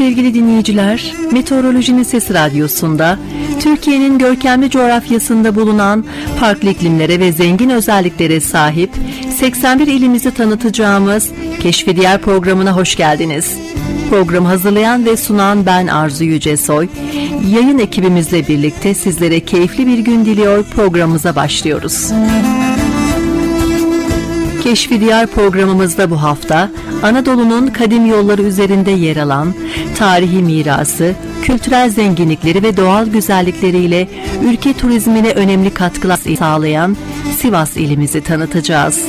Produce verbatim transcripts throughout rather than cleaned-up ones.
Sevgili dinleyiciler, Meteorolojinin Sesi Radyosu'nda Türkiye'nin görkemli coğrafyasında bulunan farklı iklimlere ve zengin özelliklere sahip seksen bir ilimizi tanıtacağımız Keşfediyar programına hoş geldiniz. Programı hazırlayan ve sunan ben Arzu Yücesoy. Yayın ekibimizle birlikte sizlere keyifli bir gün diliyor, programımıza başlıyoruz. Keşfediyar programımızda bu hafta Anadolu'nun kadim yolları üzerinde yer alan tarihi mirası, kültürel zenginlikleri ve doğal güzellikleriyle ülke turizmine önemli katkılar sağlayan Sivas ilimizi tanıtacağız.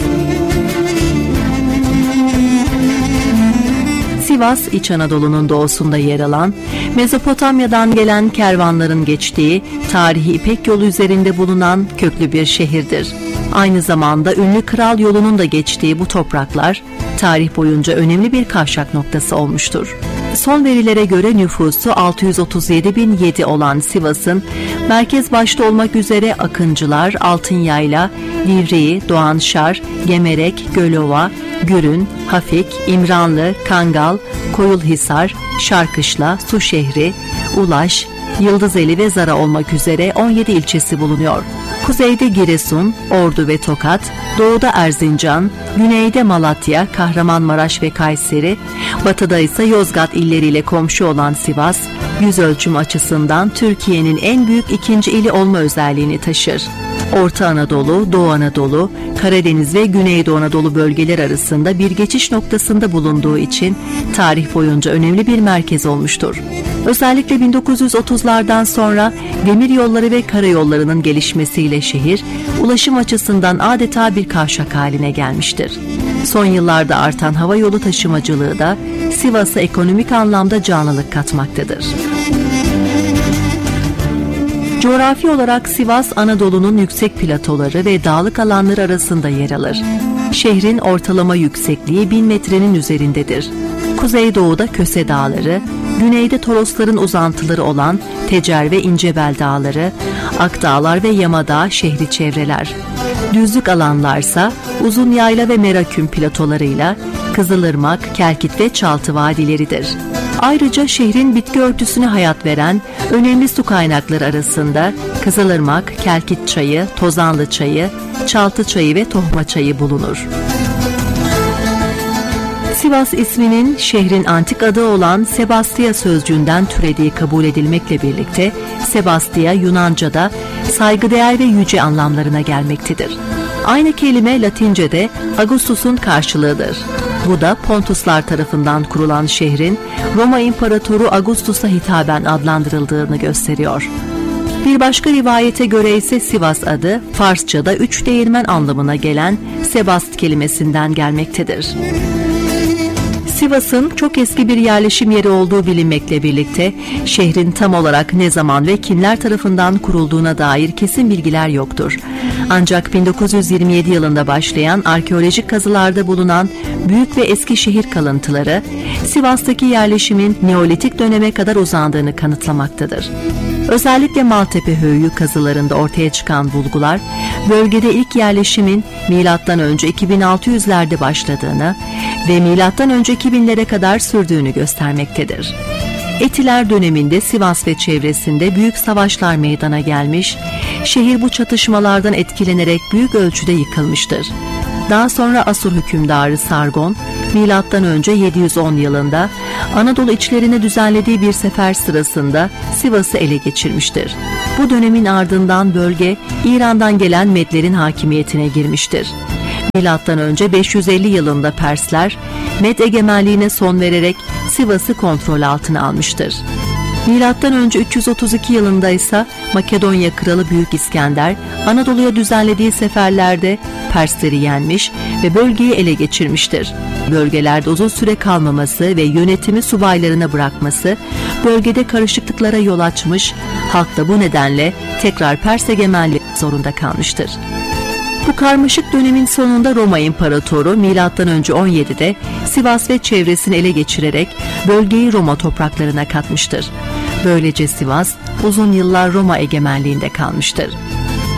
Sivas, İç Anadolu'nun doğusunda yer alan, Mezopotamya'dan gelen kervanların geçtiği tarihi İpek yolu üzerinde bulunan köklü bir şehirdir. Aynı zamanda ünlü Kral Yolu'nun da geçtiği bu topraklar, tarih boyunca önemli bir kavşak noktası olmuştur. Son verilere göre nüfusu altı yüz otuz yedi bin yedi olan Sivas'ın, merkez başta olmak üzere Akıncılar, Altınyayla, Divriği, Doğanşar, Gemerek, Gölova, Gürün, Hafik, İmranlı, Kangal, Koyulhisar, Şarkışla, Suşehri, Ulaş, Yıldızeli ve Zara olmak üzere on yedi ilçesi bulunuyor. Kuzeyde Giresun, Ordu ve Tokat, doğuda Erzincan, güneyde Malatya, Kahramanmaraş ve Kayseri, batıda ise Yozgat illeriyle komşu olan Sivas, yüz ölçümü açısından Türkiye'nin en büyük ikinci ili olma özelliğini taşır. Orta Anadolu, Doğu Anadolu, Karadeniz ve Güneydoğu Anadolu bölgeler arasında bir geçiş noktasında bulunduğu için tarih boyunca önemli bir merkez olmuştur. Özellikle bin dokuz yüz otuzlardan sonra demir yolları ve karayollarının gelişmesiyle şehir, ulaşım açısından adeta bir kavşak haline gelmiştir. Son yıllarda artan hava yolu taşımacılığı da Sivas'a ekonomik anlamda canlılık katmaktadır. Coğrafi olarak Sivas, Anadolu'nun yüksek platoları ve dağlık alanları arasında yer alır. Şehrin ortalama yüksekliği bin metrenin üzerindedir. Kuzeydoğuda Köse Dağları, güneyde Torosların uzantıları olan Tecer ve İncebel Dağları, Akdağlar ve Yamadağ şehri çevreler. Düzlük alanlarsa Uzun Yayla ve Meraküm platolarıyla Kızılırmak, Kelkit ve Çaltı vadileridir. Ayrıca şehrin bitki örtüsüne hayat veren önemli su kaynakları arasında Kızılırmak, Kelkit Çayı, Tozanlı Çayı, Çaltı Çayı ve Tohma Çayı bulunur. Sivas isminin şehrin antik adı olan Sebastia sözcüğünden türediği kabul edilmekle birlikte Sebastia Yunanca'da saygıdeğer ve yüce anlamlarına gelmektedir. Aynı kelime Latince'de Augustus'un karşılığıdır. Bu da Pontuslar tarafından kurulan şehrin Roma İmparatoru Augustus'a hitaben adlandırıldığını gösteriyor. Bir başka rivayete göre ise Sivas adı Farsça'da üç değirmen anlamına gelen Sebast kelimesinden gelmektedir. Sivas'ın çok eski bir yerleşim yeri olduğu bilinmekle birlikte şehrin tam olarak ne zaman ve kimler tarafından kurulduğuna dair kesin bilgiler yoktur. Ancak bin dokuz yüz yirmi yedi yılında başlayan arkeolojik kazılarda bulunan büyük ve eski şehir kalıntıları Sivas'taki yerleşimin Neolitik döneme kadar uzandığını kanıtlamaktadır. Özellikle Maltepe Höyüğü kazılarında ortaya çıkan bulgular, bölgede ilk yerleşimin milattan önce iki bin altı yüzlerde başladığını ve milattan önce iki binlere kadar sürdüğünü göstermektedir. Etiler döneminde Sivas ve çevresinde büyük savaşlar meydana gelmiş, şehir bu çatışmalardan etkilenerek büyük ölçüde yıkılmıştır. Daha sonra Asur hükümdarı Sargon, milattan önce yedi yüz on yılında Anadolu içlerine düzenlediği bir sefer sırasında Sivas'ı ele geçirmiştir. Bu dönemin ardından bölge İran'dan gelen Medlerin hakimiyetine girmiştir. Milattan önce beş yüz elli yılında Persler Med egemenliğine son vererek Sivas'ı kontrol altına almıştır. Milattan önce üç yüz otuz iki yılında ise Makedonya Kralı Büyük İskender Anadolu'ya düzenlediği seferlerde Persleri yenmiş ve bölgeyi ele geçirmiştir. Bölgelerde uzun süre kalmaması ve yönetimi subaylarına bırakması bölgede karışıklıklara yol açmış, halk da bu nedenle tekrar Pers egemenliği zorunda kalmıştır. Bu karmaşık dönemin sonunda Roma İmparatoru milattan önce on yedide Sivas ve çevresini ele geçirerek bölgeyi Roma topraklarına katmıştır. Böylece Sivas uzun yıllar Roma egemenliğinde kalmıştır.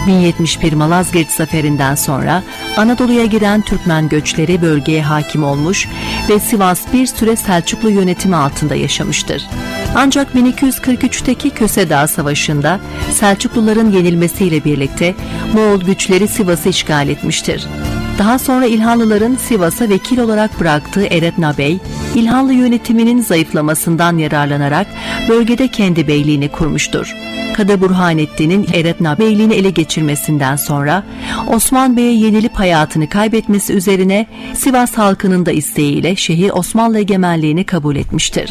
bin yetmiş bir Malazgirt Zaferi'nden sonra Anadolu'ya giren Türkmen göçleri bölgeye hakim olmuş ve Sivas bir süre Selçuklu yönetimi altında yaşamıştır. Ancak bin iki yüz kırk üçteki Köse Dağı Savaşı'nda Selçukluların yenilmesiyle birlikte Moğol güçleri Sivas'ı işgal etmiştir. Daha sonra İlhanlıların Sivas'a vekil olarak bıraktığı Eretna Bey, İlhanlı yönetiminin zayıflamasından yararlanarak bölgede kendi beyliğini kurmuştur. Kadı Burhanettin'in Eretna Beyliğini ele geçirmesinden sonra Osman Bey'e yenilip hayatını kaybetmesi üzerine Sivas halkının da isteğiyle şehir Osmanlı egemenliğini kabul etmiştir.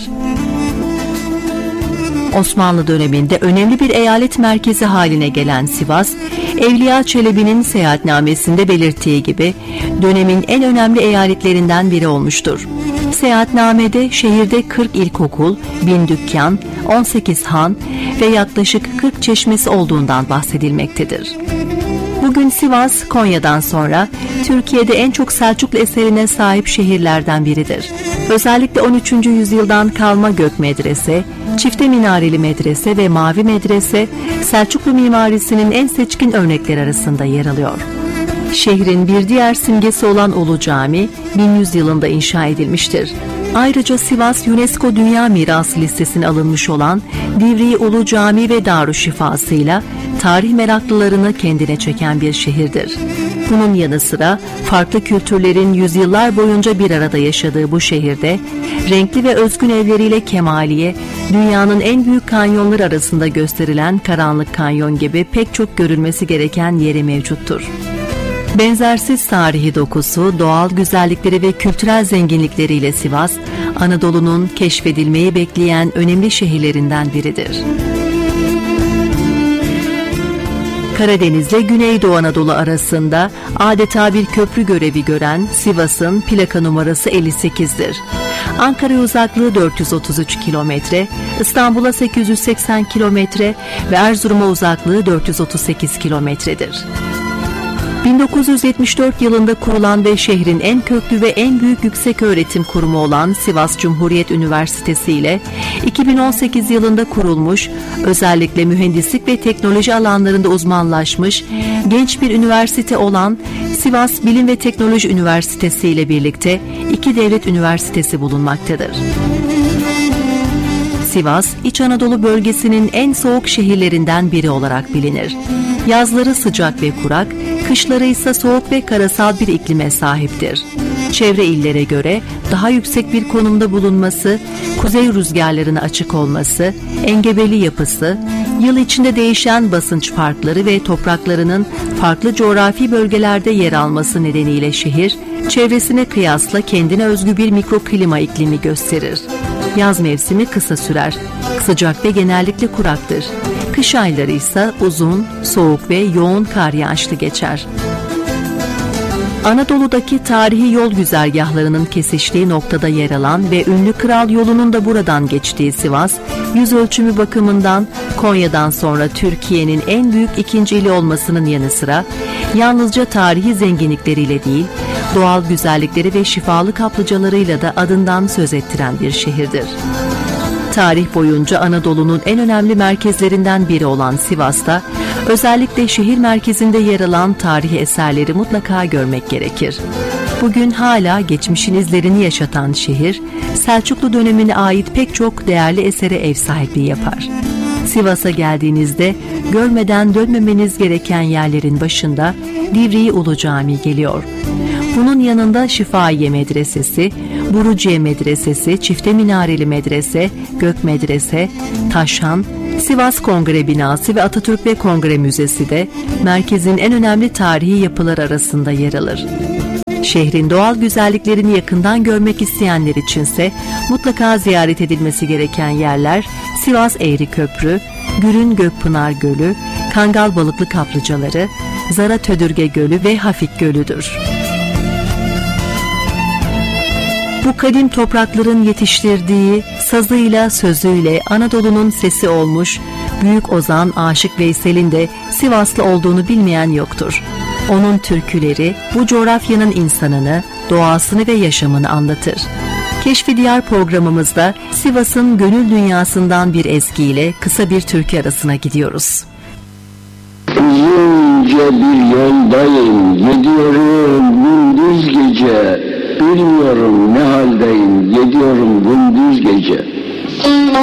Osmanlı döneminde önemli bir eyalet merkezi haline gelen Sivas, Evliya Çelebi'nin seyahatnamesinde belirttiği gibi dönemin en önemli eyaletlerinden biri olmuştur. Seyahatnamede şehirde kırk ilkokul, bin dükkan, on sekiz han ve yaklaşık kırk çeşmesi olduğundan bahsedilmektedir. Bugün Sivas, Konya'dan sonra Türkiye'de en çok Selçuklu eserine sahip şehirlerden biridir. Özellikle on üçüncü yüzyıldan kalma Gök Medrese, Çifte Minareli Medrese ve Mavi Medrese, Selçuklu mimarisinin en seçkin örnekleri arasında yer alıyor. Şehrin bir diğer simgesi olan Ulu Cami, bin yüz yılında inşa edilmiştir. Ayrıca Sivas, UNESCO Dünya Mirası listesine alınmış olan Divriği Ulu Cami ve Darüşşifası'yla tarih meraklılarını kendine çeken bir şehirdir. Bunun yanı sıra farklı kültürlerin yüzyıllar boyunca bir arada yaşadığı bu şehirde renkli ve özgün evleriyle Kemaliye, dünyanın en büyük kanyonları arasında gösterilen Karanlık Kanyon gibi pek çok görülmesi gereken yeri mevcuttur. Benzersiz tarihi dokusu, doğal güzellikleri ve kültürel zenginlikleriyle Sivas, Anadolu'nun keşfedilmeyi bekleyen önemli şehirlerinden biridir. Karadeniz ile Güneydoğu Anadolu arasında adeta bir köprü görevi gören Sivas'ın plaka numarası elli sekizdir. Ankara'ya uzaklığı dört yüz otuz üç kilometre, İstanbul'a sekiz yüz seksen kilometre ve Erzurum'a uzaklığı dört yüz otuz sekiz kilometredir. bin dokuz yüz yetmiş dört yılında kurulan ve şehrin en köklü ve en büyük yükseköğretim kurumu olan Sivas Cumhuriyet Üniversitesi ile iki bin on sekiz yılında kurulmuş, özellikle mühendislik ve teknoloji alanlarında uzmanlaşmış genç bir üniversite olan Sivas Bilim ve Teknoloji Üniversitesi ile birlikte iki devlet üniversitesi bulunmaktadır. Sivas, İç Anadolu bölgesinin en soğuk şehirlerinden biri olarak bilinir. Yazları sıcak ve kurak, kışları ise soğuk ve karasal bir iklime sahiptir. Çevre illere göre daha yüksek bir konumda bulunması, kuzey rüzgarlarına açık olması, engebeli yapısı, yıl içinde değişen basınç farkları ve topraklarının farklı coğrafi bölgelerde yer alması nedeniyle şehir, çevresine kıyasla kendine özgü bir mikroklima iklimi gösterir. Yaz mevsimi kısa sürer, sıcak ve genellikle kuraktır. Kış ayları ise uzun, soğuk ve yoğun kar yağışlı geçer. Anadolu'daki tarihi yol güzergahlarının kesiştiği noktada yer alan ve ünlü Kral Yolu'nun da buradan geçtiği Sivas, yüz ölçümü bakımından Konya'dan sonra Türkiye'nin en büyük ikinci ili olmasının yanı sıra yalnızca tarihi zenginlikleriyle değil, doğal güzellikleri ve şifalı kaplıcalarıyla da adından söz ettiren bir şehirdir. Tarih boyunca Anadolu'nun en önemli merkezlerinden biri olan Sivas'ta, özellikle şehir merkezinde yer alan tarihi eserleri mutlaka görmek gerekir. Bugün hala geçmişin izlerini yaşatan şehir, Selçuklu dönemine ait pek çok değerli esere ev sahipliği yapar. Sivas'a geldiğinizde görmeden dönmemeniz gereken yerlerin başında Divriği Ulu Cami geliyor. Bunun yanında Şifaiye Medresesi, Buruciye Medresesi, Çifte Minareli Medrese, Gök Medrese, Taşhan, Sivas Kongre Binası ve Atatürk ve Kongre Müzesi de merkezin en önemli tarihi yapılar arasında yer alır. Şehrin doğal güzelliklerini yakından görmek isteyenler içinse mutlaka ziyaret edilmesi gereken yerler Sivas Eğri Köprü, Gürün Gökpınar Gölü, Kangal Balıklı Kaplıcaları, Zara Tödürge Gölü ve Hafik Gölü'dür. Bu kadim toprakların yetiştirdiği, sazıyla, sözüyle Anadolu'nun sesi olmuş büyük ozan Aşık Veysel'in de Sivaslı olduğunu bilmeyen yoktur. Onun türküleri bu coğrafyanın insanını, doğasını ve yaşamını anlatır. Keşfi Diyar programımızda Sivas'ın gönül dünyasından bir ezgiyle kısa bir türkü arasına gidiyoruz. Uzun ince bir yoldayım, gidiyorum gündüz gece. Bilmiyorum ne haldeyim, gidiyorum gündüz gece.